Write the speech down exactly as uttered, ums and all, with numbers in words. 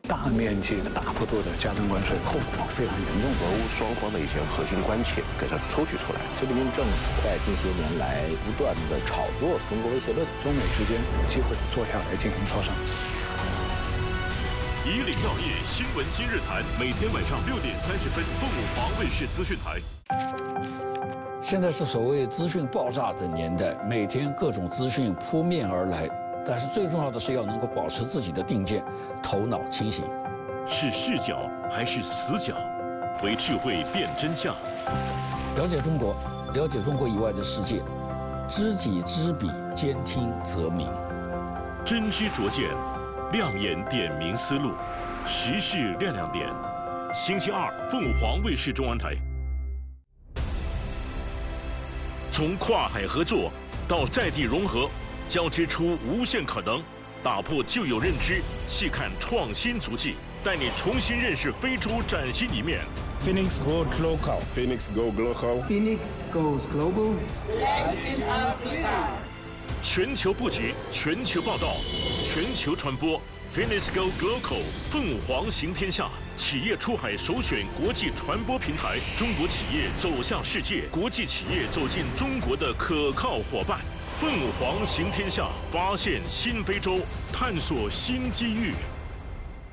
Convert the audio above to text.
大面积的、大幅度的加征关税，后果非常严重。 俄乌双方的一些核心关切给它抽取出来。 菲律宾政府在近些年来不断的炒作中国威胁论， 中美之间有机会坐下来进行磋商。 以岭药业新闻今日谈，每天晚上六点三十分，凤舞华卫视资讯台。 现在是所谓资讯爆炸的年代，每天各种资讯扑面而来，但是最重要的是要能够保持自己的定见，头脑清醒。 是视角还是死角？为智慧辨真相。 了解中国，了解中国以外的世界，知己知彼，兼听则明。 真知灼见，亮眼点明思路，时事亮亮点。星期二，凤凰卫视中文台。从跨海合作到在地融合，交织出无限可能，打破旧有认知，细看创新足迹，带你重新认识非洲崭新一面。 Phoenix Goes Local. Phoenix Go Local. Phoenix Goes Global. Latin Africa. 全球布局，全球报道，全球传播。Phoenix Go Local， 凤凰行天下，企业出海首选国际传播平台，中国企业走向世界，国际企业走进中国的可靠伙伴。凤凰行天下，发现新非洲，探索新机遇。